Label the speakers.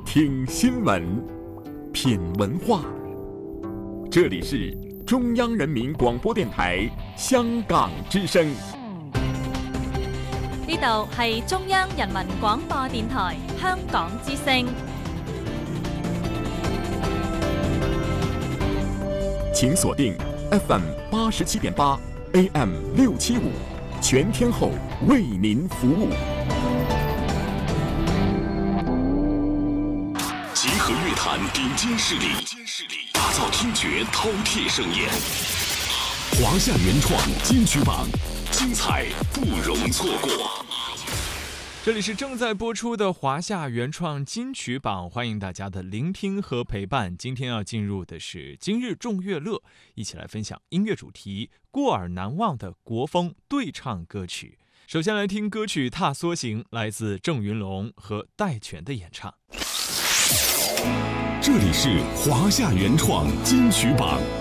Speaker 1: 听新闻，品文化。这里是中央人民廣播電台香港之聲。
Speaker 2: 呢度係中央人民廣播電台香港之聲。
Speaker 1: 請鎖定 FM 87.8 AM 675，全天候為您服務。
Speaker 3: 集合樂壇頂尖勢力，打造聽覺饕餮盛宴。華夏原創金曲榜，精彩不容錯過。
Speaker 4: 這裡是正在播出的華夏原創金曲榜，歡迎大家的聆聽和陪伴。今天要進入的是今日眾樂樂，一起來分享音樂主題過耳難忘的國風對唱歌曲。首先來聽歌曲《踏梭行》，來自鄭雲龍和戴荃的演唱。
Speaker 3: 這裡是華夏原創金曲榜。